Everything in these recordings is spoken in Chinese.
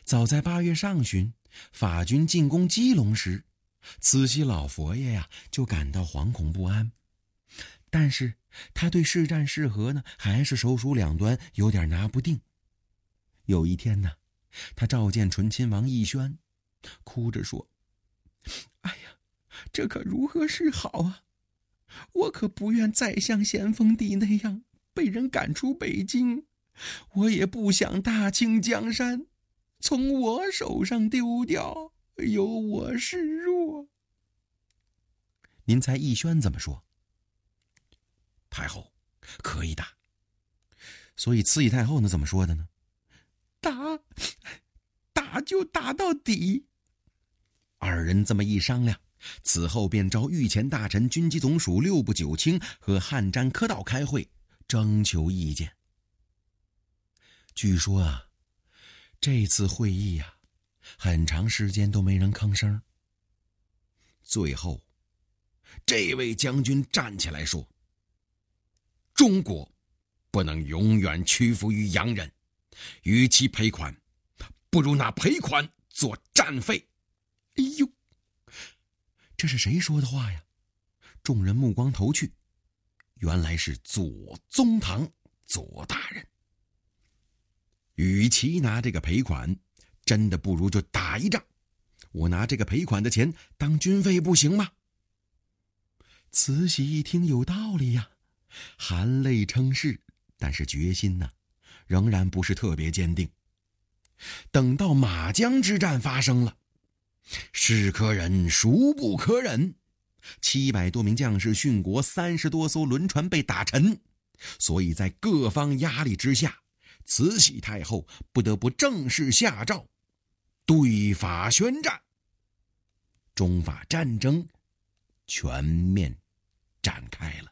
早在8月上旬，法军进攻基隆时，慈禧老佛爷呀就感到惶恐不安。但是他对是战是和呢，还是手鼠两端，有点拿不定。有一天呢，他召见醇亲王奕轩，哭着说：“哎呀，这可如何是好啊！我可不愿再像咸丰帝那样被人赶出北京，我也不想大清江山从我手上丢掉，由我示弱。”您猜奕轩怎么说？太后可以打。所以慈禧太后呢怎么说的呢？打就打到底。二人这么一商量，此后便召御前大臣、军机总署六部九卿和汉占科道开会，征求意见。据说啊，这次会议啊，很长时间都没人吭声。最后，这位将军站起来说：“中国不能永远屈服于洋人，与其赔款，不如拿赔款做战费。”哎呦，这是谁说的话呀？众人目光投去，原来是左宗棠左大人。与其拿这个赔款，真的不如就打一仗。我拿这个赔款的钱当军费不行吗？慈禧一听有道理呀，含泪称是，但是决心呢，仍然不是特别坚定。等到马江之战发生了，是可忍孰不可忍，700多名将士殉国，30多艘轮船被打沉，所以在各方压力之下，慈禧太后不得不正式下诏对法宣战。中法战争全面展开了。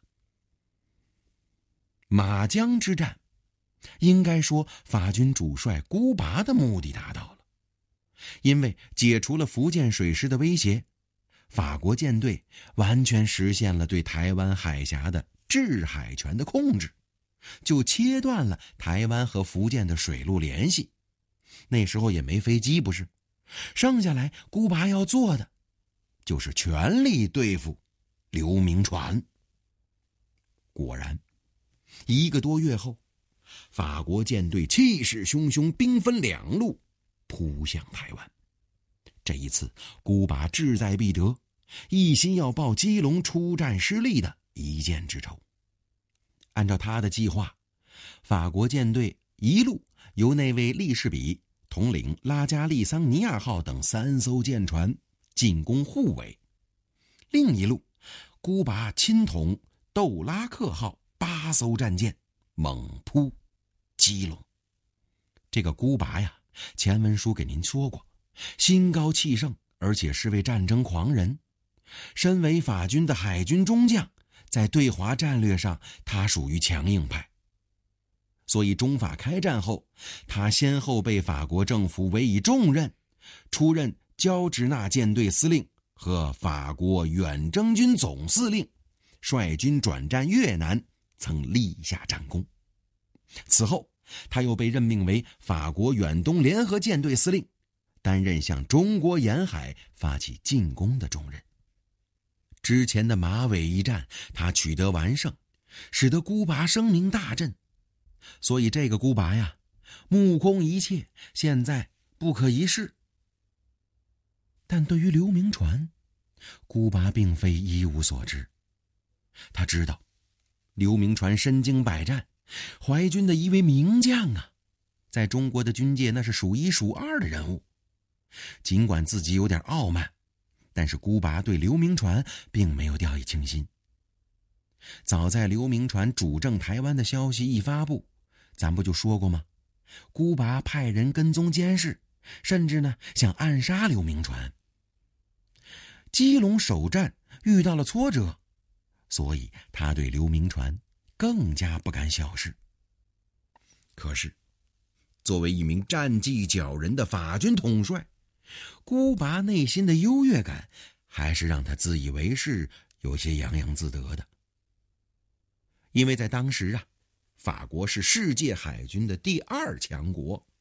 马江之战，应该说法军主帅孤拔的目的达到了，因为解除了福建水师的威胁，法国舰队完全实现了对台湾海峡的制海权的控制，就切断了台湾和福建的水路联系。那时候也没飞机，不是？剩下来孤拔要做的就是全力对付刘铭传。果然1个多月后，法国舰队气势汹汹，兵分两路扑向台湾。这一次孤拔志在必得，一心要报基隆出战失利的一箭之仇。按照他的计划，法国舰队一路由那位利士比统领拉加利桑尼亚号等3艘舰船进攻护卫，另一路孤拔亲统窦拉克号8艘战舰猛扑基隆。这个孤拔呀，前文书给您说过，心高气盛，而且是位战争狂人。身为法军的海军中将，在对华战略上他属于强硬派，所以中法开战后，他先后被法国政府委以重任，出任交趾纳舰队司令和法国远征军总司令，率军转战越南，曾立下战功。此后他又被任命为法国远东联合舰队司令，担任向中国沿海发起进攻的重任。之前的马尾一战他取得完胜，使得孤拔声名大振，所以这个孤拔呀，目空一切，现在不可一世。但对于刘铭传，孤拔并非一无所知。他知道刘铭传身经百战，淮军的一位名将啊，在中国的军界那是数1数2的人物。尽管自己有点傲慢，但是孤拔对刘铭传并没有掉以轻心。早在刘铭传主政台湾的消息一发布，咱不就说过吗？孤拔派人跟踪监视，甚至呢想暗杀刘铭传。基隆首战遇到了挫折，所以他对刘铭传更加不敢小视。可是作为一名战绩骄人的法军统帅，孤拔内心的优越感还是让他自以为是，有些洋洋自得的。因为在当时啊，法国是世界海军的第2强国，